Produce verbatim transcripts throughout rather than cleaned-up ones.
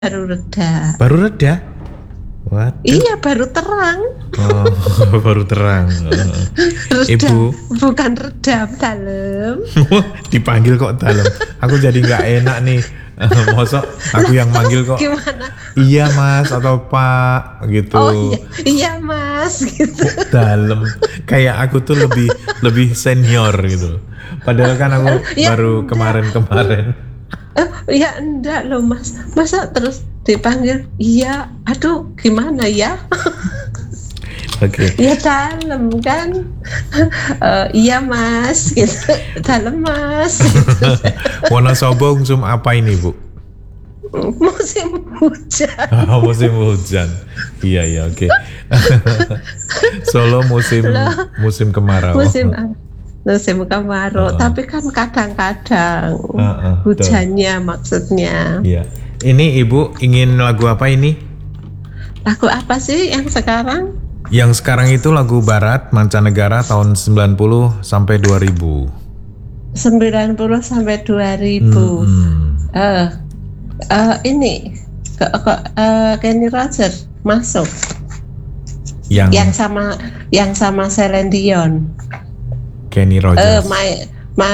baru reda. Baru reda? Waduh. Iya, baru terang. Oh, baru terang. Oh. Reda, Ibu, bukan redam, dalam. dipanggil kok dalam. Aku jadi nggak enak nih. Mosok aku yang manggil kok. Gimana? Iya mas atau pak gitu. Oh iya, iya mas gitu. Dalam. Kayak aku tuh lebih lebih senior gitu. Padahal kan aku ya, baru kemarin-kemarin. Oh, ya enggak loh mas. Masa terus dipanggil? Iya, aduh gimana ya? Oke. Okay. Ya dalam kan. uh, iya mas gitu. Dalam mas gitu. Wonosobo musim apa ini bu? Musim hujan. Oh, musim hujan. Iya iya oke. Okay. Solo musim Loh, musim kemarau. Musim musim kemarau. Uh, Tapi kan kadang-kadang uh, uh, hujannya tuh. Maksudnya. Iya. Ini ibu ingin lagu apa ini? Lagu apa sih yang sekarang? Yang sekarang itu lagu barat mancanegara tahun sembilan puluh sampai dua ribu. sembilan puluh sampai dua ribu. Mm-hmm. Uh, uh, ini ke, ke, uh, Kenny Rogers masuk. Yang yang sama yang sama Celine Dion. Kenny Rogers. Uh, my my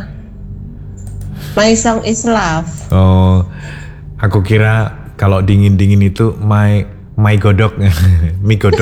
my song is love. Oh, aku kira kalau dingin-dingin itu my my godok, mie godok.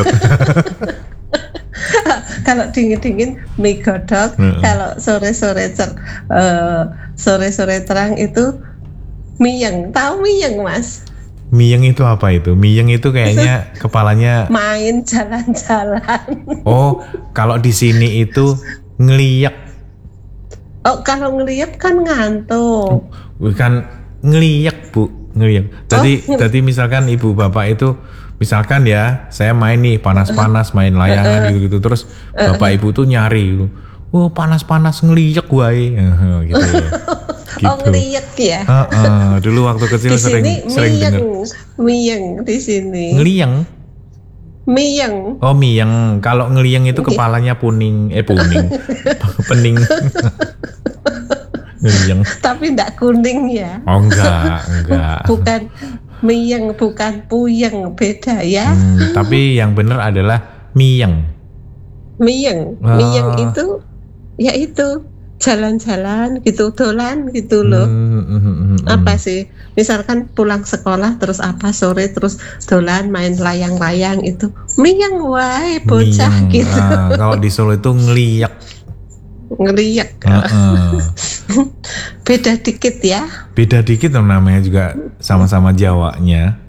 Kalau dingin-dingin mie godok, uh-uh. Kalau sore-sore cer, uh, sore-sore terang itu miyeng. Tahu miyeng mas? Miyeng itu apa itu? Miyeng itu kayaknya kepalanya main jalan-jalan. Oh, kalau di sini itu ngeliyak. Oh, kalau ngeliyak kan ngantuk. Bukan ngeliyak bu, ngeliyak. Jadi, oh. Jadi misalkan ibu bapak itu, misalkan ya, saya main nih panas-panas, main layangan gitu-gitu, terus bapak ibu tuh nyari, oh panas-panas ngeliyak wae, gitu. Gitu. Oh ngeliyak ya. Uh, uh, dulu waktu kecil di sering sini, sering dengar. Miyeng di sini. Ngeliyeng. Miyeng. Oh miyeng. Kalau ngeliyeng itu kepalanya puning, eh puning, pening. Ngeliyeng. Tapi enggak kuning ya. Oh enggak, enggak. Bukan miyeng, bukan puyeng, beda ya. Hmm, tapi yang benar adalah miyeng. Miyeng, oh. Miyeng itu, ya itu. Jalan-jalan gitu, dolan gitu loh. Hmm, hmm, hmm, apa sih? Misalkan pulang sekolah terus apa sore terus dolan main layang-layang itu. Miyeng wae bocah miyeng. Gitu. Ah, kalau di Solo itu ngeliyak. Ngeliyak. Uh-uh. Beda dikit ya. Beda dikit namanya juga sama-sama Jawanya.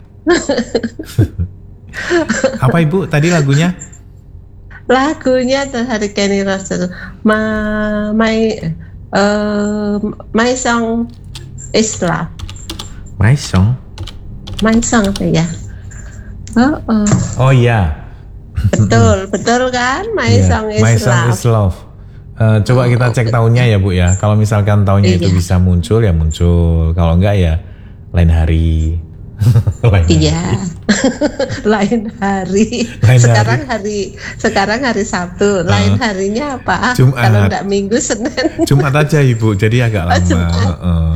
Apa Ibu tadi lagunya? Lagunya dari Kenny Rogers, my my, uh, my song is love. My song, my song tuh ya. Oh, oh. oh iya. Betul, betul kan? My yeah. song is my love. song is love. Uh, coba kita cek tahunnya ya Bu ya. Kalau misalkan tahunnya iya. itu bisa muncul ya muncul. Kalau enggak ya lain hari. lain iya, lain hari. Lain sekarang hari. hari, sekarang hari Sabtu. Lain uh, harinya apa? Jumat. Kalau enggak Minggu, Senin. Jumat aja Ibu, jadi agak lama. Oh, uh.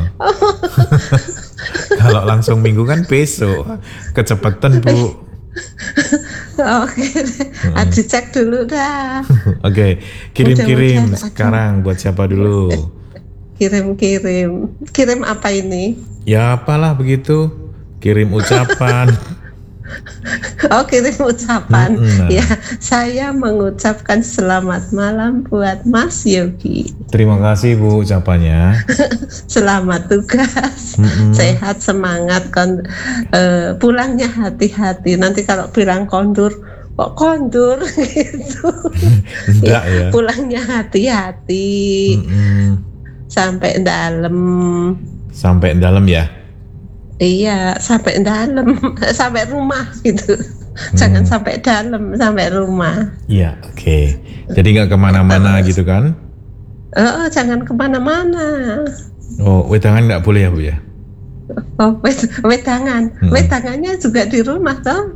Kalau langsung Minggu kan besok, kecepatan Bu. Oke, uh. dicek dulu dah. Oke, okay. kirim-kirim sekarang buat siapa dulu? Kirim-kirim, kirim apa ini? Ya apalah begitu. Kirim ucapan. Oh kirim ucapan. Mm-hmm. Ya saya mengucapkan selamat malam buat Mas Yogi. Terima kasih Bu ucapannya. Selamat tugas. Mm-hmm. Sehat semangat kon uh, pulangnya hati-hati. Nanti kalau bilang kondur kok kondur gitu. Enggak ya, ya. Pulangnya hati-hati. Mm-hmm. Sampai dalam. Sampai dalam ya. Iya, sampai dalam, sampai rumah gitu. Hmm. Jangan sampai dalam, sampai rumah. Iya, oke. Okay. Jadi nggak kemana-mana uh, gitu kan? Oh, jangan kemana-mana. Oh, wedangan nggak boleh ya Bu ya? Oh, wed wedangan. Hmm. Wedangannya juga di rumah toh?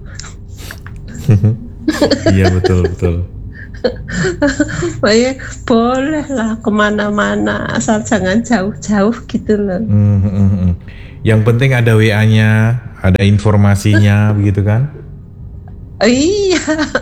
Iya betul betul. Boleh lah kemana-mana asal jangan jauh-jauh gitu loh. Hmm, hmm, hmm. Yang penting ada W A-nya, ada informasinya, begitu kan? Iya.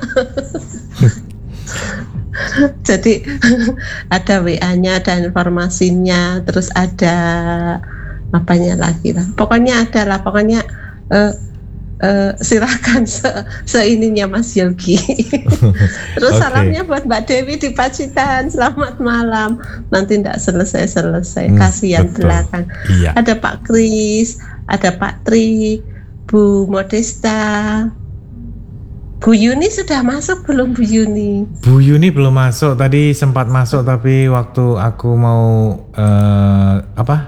Jadi ada W A-nya, ada informasinya, terus ada apanya lagi lah. Pokoknya ada lah, pokoknya uh, uh, silakan se seininya Mas Yogi. Terus okay. Salamnya buat Mbak Dewi di Pacitan, selamat malam. Nanti tidak selesai-selesai, hmm, kasihan betul. Belakang. Iya. Ada Pak Kris, ada Pak Tri, Bu Modesta. Bu Yuni sudah masuk belum Bu Yuni? Bu Yuni belum masuk, tadi sempat masuk tapi waktu aku mau uh, apa?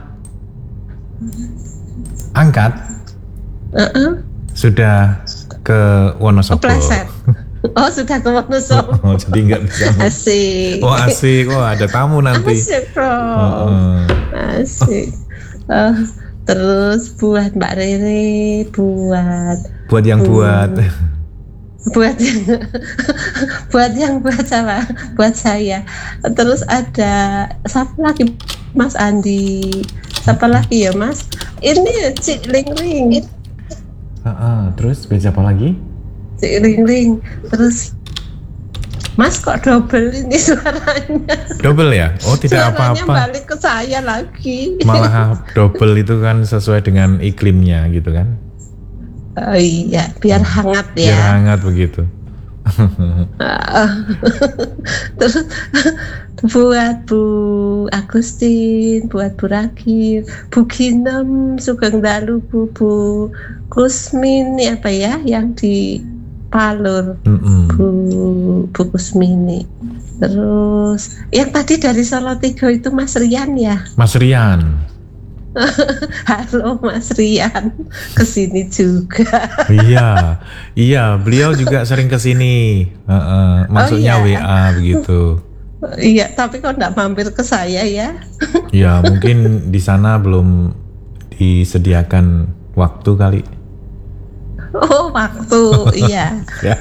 Angkat. Uh-uh. Sudah ke Wonosobo. Kepleset. Oh, sudah ke Wonosobo. Oh, jadi nggak bisa. Asik. Oh, asik. Oh, ada tamu nanti. Asik, bro. Uh-uh. Asik. Uh, terus buat Mbak Rere, buat buat yang buat, buat. buat yang buat yang buat sama buat saya. Terus ada siapa lagi? Mas Andi. Siapa lagi ya Mas? Ini Cik Ling Ling. Uh, uh, terus beda apa lagi? Cik Ling Ling. Terus Mas kok double ini suaranya? Double ya? Oh tidak apa-apa. Suaranya balik ke saya lagi. Malah double itu kan sesuai dengan iklimnya gitu kan? Oh iya, biar hangat ya. Biar hangat begitu. Terus buat Bu Agustin, buat Bu Rakir, Bu Ginem, Sugeng Dalu, Bu Bu Kusmini apa ya yang di Palur, mm-mm. Bu Bu Kusmini. Terus yang tadi dari Solo Tigo itu Mas Rian ya? Mas Rian. Halo Mas Rian, kesini juga. Iya, iya, beliau juga sering kesini. Uh, uh, maksudnya oh, iya. W A begitu. Iya, tapi kok nggak mampir ke saya ya? Ya, mungkin di sana belum disediakan waktu kali. Oh, waktu, iya. Ya.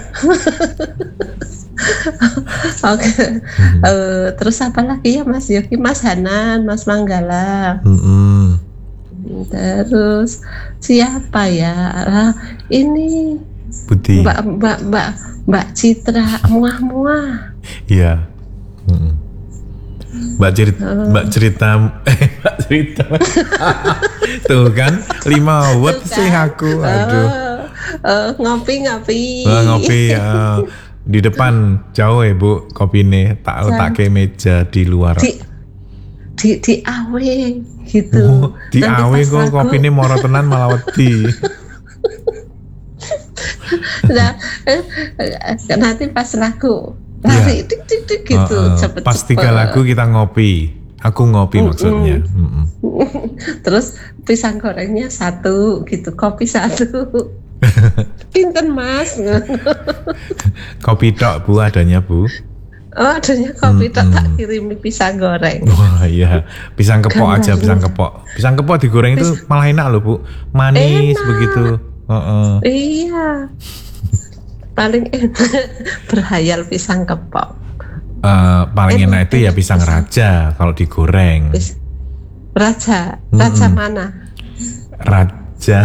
Oke, okay. hmm. uh, terus apa lagi ya Mas Yogi, Mas Hanan, Mas Manggala. Hmm. Terus siapa ya? Uh, ini Budi. Mbak Mbak Mbak Mbak Citra muah-muah. Iya. Hmm. Mbak cerita, uh. Mbak cerita, eh Mbak cerita. Tuh kan, lima watt sih aku. Aduh. Uh, uh, ngopi ngopi. Uh, ngopi. Uh. Di depan jauh ya Bu, kopi nih tak letak ke meja di luar. Di di, di awe gitu. Oh, di nanti awe kok kopi ini moro tenan malah wedi. Nah, nanti pas lagu lari ya. Tik tik tik gitu. Uh, uh, cepet, pas tiga lagu kita ngopi. Aku ngopi mm-mm. maksudnya. Mm-mm. Terus pisang gorengnya satu gitu, kopi satu. Pinten Mas. Kopi tok Bu adanya Bu. Oh adanya kopi tok, tak kirimi pisang goreng. Wah iya, pisang kepok Gambar. aja pisang kepok. Pisang kepok digoreng Pis- itu malah enak loh Bu, manis enak. Begitu. Uh-uh. Iya. Paling enak berhayal pisang kepok. Uh, paling enak, enak itu ya pisang, pisang raja kalau digoreng. Pis- raja, raja mm-mm. mana? Raja.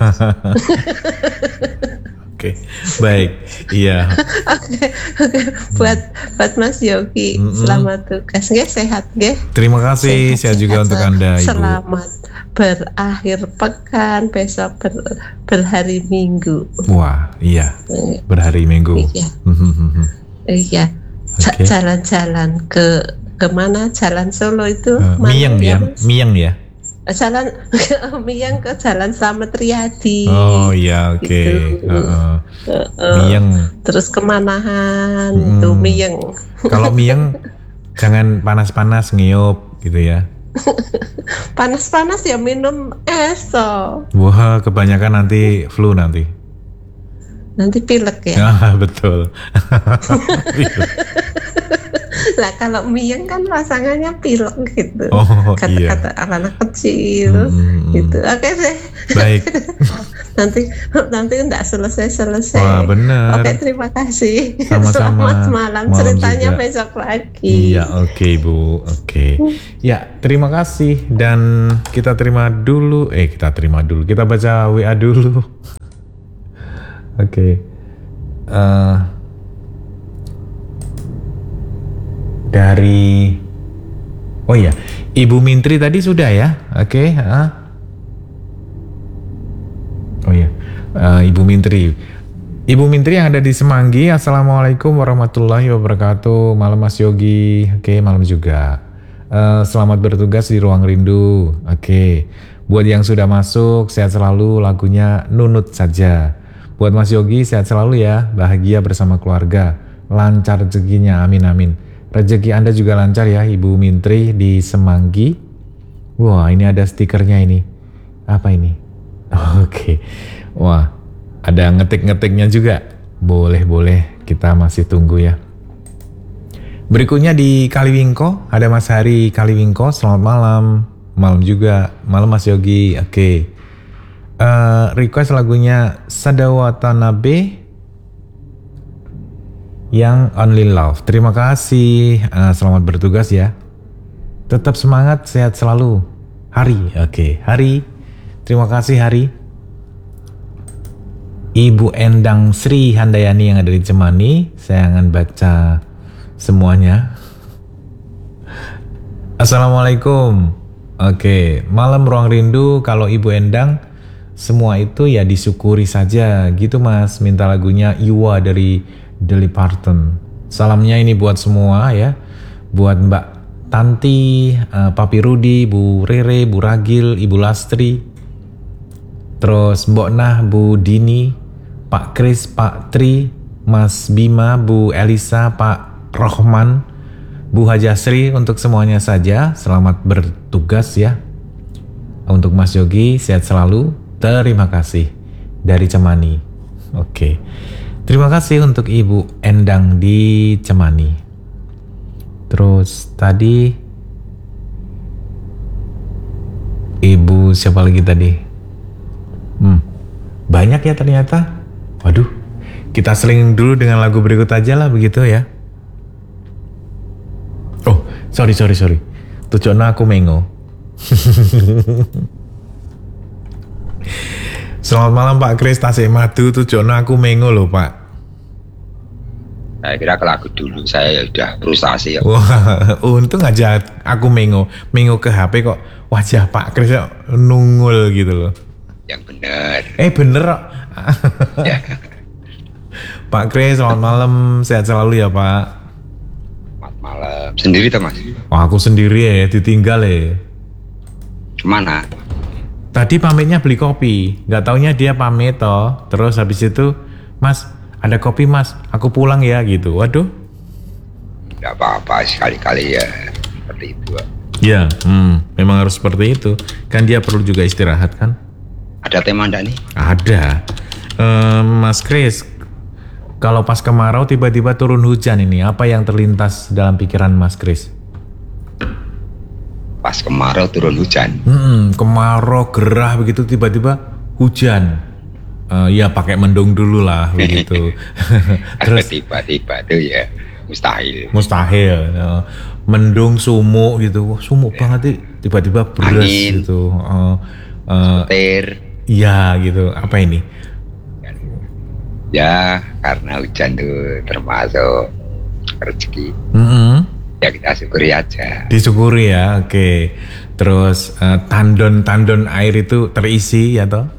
Oke, okay. Baik, iya. Oke, okay, okay. buat buat Mas Yogi, mm-hmm. selamat tugas, nggih sehat, nggih. Terima kasih, sehat, sehat juga sehat, untuk Anda, Ibu. Selamat berakhir pekan, besok ber, berhari Minggu. Wah, iya, berhari Minggu. Iya, iya. Okay. Jalan-jalan ke kemana? Jalan Solo itu? Uh, Miyang ya, Miyang ya. Jalan Miyang ke Jalan Slamet Riyadi. Oh iya, oke. Okay. Gitu. Uh, uh, uh, Miyang. Terus kemanahan hmm. tuh Miyang. Kalau Miyang jangan panas-panas ngiyup gitu ya. Panas-panas ya minum es toh. Wah, kebanyakan nanti flu nanti. Nanti pilek ya. Ah, betul. Lah kalau Miyang kan pasangannya pilek gitu. Oh, kata-kata iya. anak kecil hmm. gitu. Oke deh. Baik. nanti nanti enggak selesai-selesai. Wah, benar. Oke, terima kasih. Sama-sama. Selamat malam, Malam ceritanya juga. besok lagi. Iya, oke Bu. Oke. Ya, terima kasih dan kita terima dulu. Eh, kita terima dulu. Kita baca W A dulu. Oke. Eh, dari Oh iya, Ibu Mintri tadi sudah ya. Oke, ah. Oh iya, uh, Ibu Mintri. Ibu Mintri yang ada di Semanggi, Assalamualaikum warahmatullahi wabarakatuh. Malam Mas Yogi, oke malam juga. Uh, selamat bertugas di Ruang Rindu, oke. Buat yang sudah masuk, sehat selalu, lagunya Nunut Saja. Buat Mas Yogi, sehat selalu ya, bahagia bersama keluarga, lancar rezekinya, amin amin. Rezeki Anda juga lancar ya Ibu Mintri di Semanggi. Wah ini ada stikernya ini. Apa ini? Oke. Wah ada ngetik-ngetiknya juga. Boleh-boleh kita masih tunggu ya. Berikutnya di Kaliwingko. Ada Mas Hari Kaliwingko. Selamat malam. Malam juga. Malam Mas Yogi. Oke. Uh, request lagunya Sadawa Tanabe yang Only Love. Terima kasih. Uh, selamat bertugas ya. Tetap semangat, sehat selalu. Hari, oke, okay. Hari. Terima kasih Hari. Ibu Endang Sri Handayani yang ada di Cemani. Saya akan baca semuanya. Assalamualaikum. Oke, okay. Malam Ruang Rindu. Kalau Ibu Endang, semua itu ya disyukuri saja. Gitu Mas. Minta lagunya Iwa dari Dolly Parton. Salamnya ini buat semua ya. Buat Mbak Tanti, uh, Papi Rudi, Bu Rere, Bu Ragil, Ibu Lastri. Terus Mbok Nah, Bu Dini, Pak Kris, Pak Tri, Mas Bima, Bu Elisa, Pak Rohman, Bu Hajasri. Untuk semuanya saja, selamat bertugas ya. Untuk Mas Yogi, sehat selalu. Terima kasih. Dari Cemani. Oke. Okay. Terima kasih untuk Ibu Endang di Cemani. Terus tadi Ibu siapa lagi tadi? Hmm, banyak ya ternyata. Waduh, kita seling dulu dengan lagu berikut aja lah begitu ya. Oh, sorry sorry sorry. Tujuan aku mengo. Selamat malam Pak Kris Tasik Madu. Tujuan aku mengo loh Pak. Saya kira ke lagu dulu, saya udah frustasi ya. Wah, untung aja aku mengo, mengo ke H P kok wajah Pak Kris nungul gitu loh. Yang bener. Eh bener kok. Ya. Pak Kris, selamat malam, sehat selalu ya Pak. Selamat malam. Sendiri tuh Mas? Oh, aku sendiri ya, ditinggal ya. Kemana? Tadi pamitnya beli kopi, nggak taunya dia pamit toh. Terus habis itu, Mas, ada kopi Mas, aku pulang ya gitu. Waduh. Gak apa-apa, sekali-kali ya seperti itu. Ya, hmm, memang harus seperti itu. Kan dia perlu juga istirahat kan. Ada tema enggak nih? Ada. Um, Mas Kris, kalau pas kemarau tiba-tiba turun hujan ini, apa yang terlintas dalam pikiran Mas Kris? Pas kemarau turun hujan. Hmm, kemarau gerah begitu tiba-tiba hujan. Uh, ya pakai mendung dulu lah begitu. Terus tiba-tiba tuh ya mustahil. Mustahil. Uh, mendung sumuk gitu, wah, sumuk ya. Banget sih. Tiba-tiba beres angin, gitu. Uh, uh, petir. Iya gitu. Apa ini? Ya karena hujan tuh termasuk rezeki. Mm-hmm. Ya kita syukuri aja. Disyukuri ya, oke. Okay. Terus uh, tandon-tandon air itu terisi ya toh?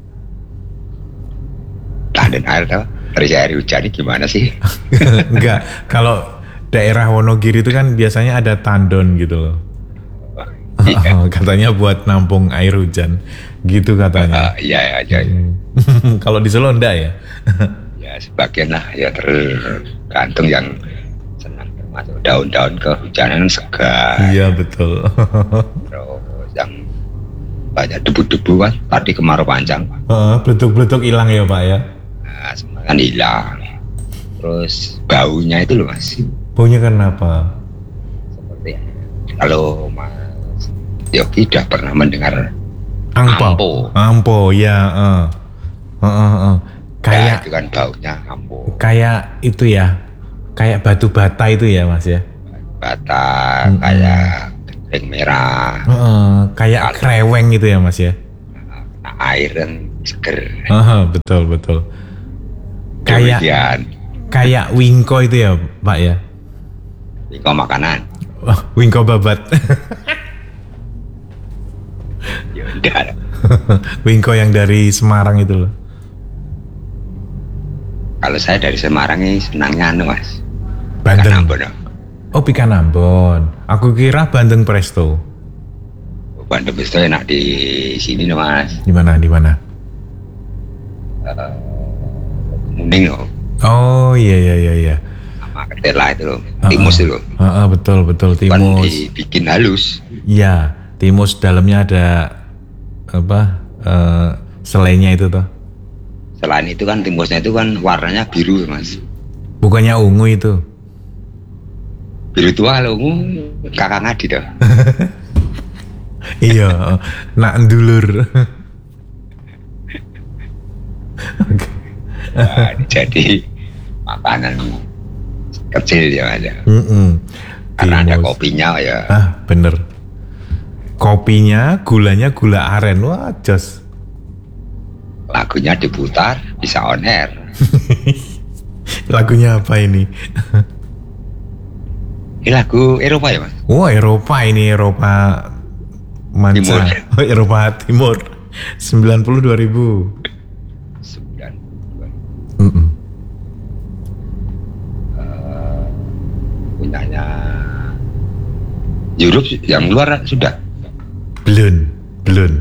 Tandon air toh? Terisi air hujan ini gimana sih? Enggak, kalau daerah Wonogiri itu kan biasanya ada tandon gitu loh. Oh, iya. Oh, katanya buat nampung air hujan, gitu katanya. Uh, iya, iya, iya. Hmm. Kalau di Solo enggak ya? Ya sebagian lah, ya tergantung yang senang termasuk daun-daun kehujanan segar. Iya betul. Terus yang banyak debu-debu kan, tadi kemarau panjang. Uh, Beletuk-beletuk hilang ya Pak ya? Nah, semua kan hilang. Terus baunya itu loh Mas. Baunya kenapa? Seperti kalau Mas Yogi udah pernah mendengar angpo? Ampo, Ampo ya. Uh. Heeh, heeh. Kayak Ya, itu kan baunya kampung. Kayak itu ya. Kayak batu bata itu ya, Mas ya. Bata, Mm-mm. kayak genting merah, Heeh, kayak Kalau- kreweng gitu ya, Mas ya. nah, air kan seger. Heeh, betul betul. Kayak Demikian. kayak wingko itu ya, Pak ya. Ini kok makanan. Wah, wingko babat. Ya udah. Wingko yang dari Semarang itu loh. Kalau saya dari Semarang ini senangnya anu mas. Bandeng. Ambon. Oh, Pikan Ambon. Aku kira Bandeng Presto. Bandeng itu enak di sini loh mas. Di mana? Di mana? Kuning loh. Oh, iya iya iya iya. Sama ketela itu loh. Ah, Timus ah. itu loh. Ah, ah, betul betul Kan timus. dibikin halus. Iya, timus dalamnya ada apa? Eh, selainya itu toh. Selain itu kan timusnya itu kan warnanya biru mas. Bukannya ungu itu. Biru tua loh. Kakak ngadi tuh. Iya, nak ndulur. Nah, ini jadi makanan kecil ya mas. Mm-mm. Karena ada Timus. kopinya ya. Ah, bener. Kopinya, gulanya gula aren. Wah, jos. Lagunya diputar bisa on air. Lagunya apa ini? Ini lagu Eropa ya mas. Wah, Eropa ini, Eropa manca. Timur. Oh, Eropa Timur. sembilan puluh dua ribu. Sembilan. Mm-mm. Punyanya Europe yang luar sudah. Belum, belum.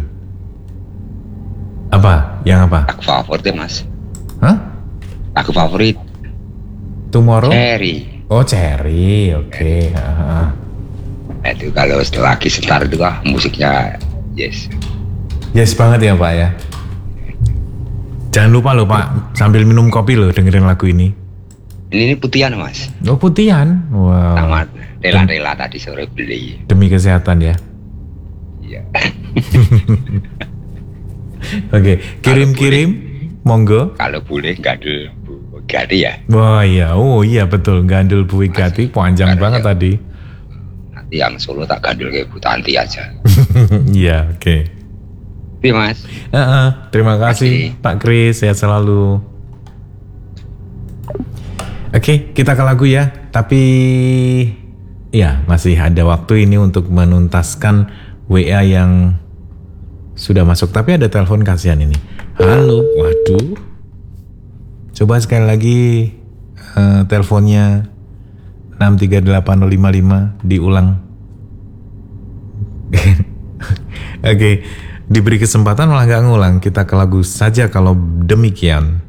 Apa? Yang apa? Lagu favorit ya mas. Hah? Lagu favorit Tomorrow? Cherry. Oh, Cherry. Oke. Ah, ah. Nah, itu kalau setelah lagi setar itu kah musiknya yes. Yes banget ya, Pak ya. Jangan lupa loh, Pak, sambil minum kopi loh dengerin lagu ini. Ini, ini putihan mas. Oh, putihan. Wow. Sama rela-rela tadi sore beli. Demi kesehatan ya. Iya. Oke, kirim-kirim. Monggo. Kalau boleh gadul Bu Gadi ya. Wah iya, oh iya betul. Gandul Bu Wigati panjang Karena banget ya. tadi. Nanti yang Solo tak gadul kayak Bu Tanti aja. Iya, oke. Iya mas. Uh-uh, terima kasih Terima Pak Kris, sehat selalu. Oke, kita ke lagu ya. Tapi ya masih ada waktu ini untuk menuntaskan W A yang sudah masuk. Tapi ada telepon kasihan ini. Halo, waduh. Coba sekali lagi uh, teleponnya enam tiga delapan nol lima lima diulang. Oke, diberi kesempatan malah nggak ngulang. Kita ke lagu saja kalau demikian.